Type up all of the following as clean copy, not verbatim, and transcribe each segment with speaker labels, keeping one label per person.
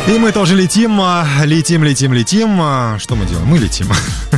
Speaker 1: И мы тоже летим. Что мы делаем? Мы летим.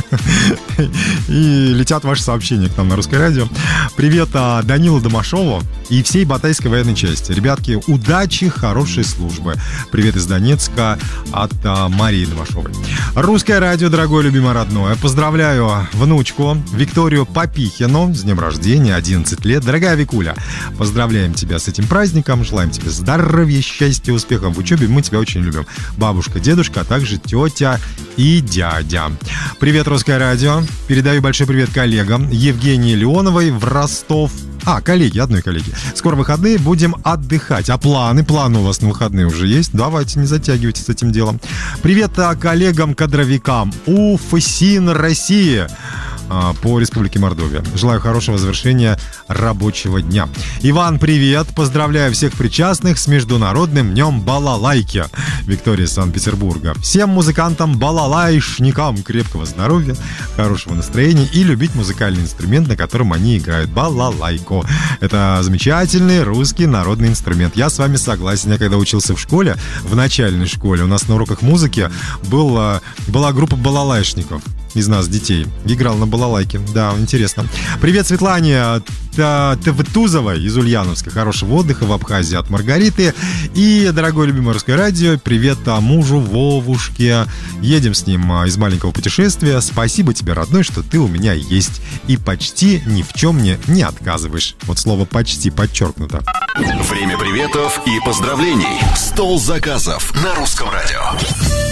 Speaker 1: И летят ваши сообщения к нам на Русское радио. Привет Данилу Домашову и всей Батайской военной части. Ребятки, удачи, хорошей службы. Привет из Донецка от Марии Домашовой. Русское радио, дорогое, любимое, родное. Поздравляю внучку Викторию Попихину с днем рождения, 11 лет. Дорогая Викуля, поздравляем тебя с этим праздником. Желаем тебе здоровья, счастья, успехов в учебе. Мы тебя очень любим. Бабушка, дедушка, а также тетя и дядя. Привет, Русское радио. Передаю большой привет коллегам Евгении Леоновой в Ростов. Одной коллеги. Скоро выходные, будем отдыхать. А планы у вас на выходные уже есть? Давайте, не затягивайте с этим делом. Привет коллегам-кадровикам УФСИН России по Республике Мордовия. Желаю хорошего завершения рабочего дня. Иван, привет! Поздравляю всех причастных с Международным днем балалайки. Виктория из Санкт-Петербурга. Всем музыкантам-балалайшникам крепкого здоровья, хорошего настроения и любить музыкальный инструмент, на котором они играют. Балалайку. Это замечательный русский народный инструмент. Я с вами согласен. Я когда учился в школе, в начальной школе, у нас на уроках музыки была группа балалайшников из нас, детей. Играл на балалайке. Да, интересно. Привет Светлане Твтузовой из Ульяновска. Хорошего отдыха в Абхазии от Маргариты. И, дорогое любимое Русское радио, привет мужу Вовушке. Едем с ним из маленького путешествия. Спасибо тебе, родной, что ты у меня есть. И почти ни в чем мне не отказываешь. Вот слово «почти» подчеркнуто.
Speaker 2: Время приветов и поздравлений. Стол заказов на Русском радио.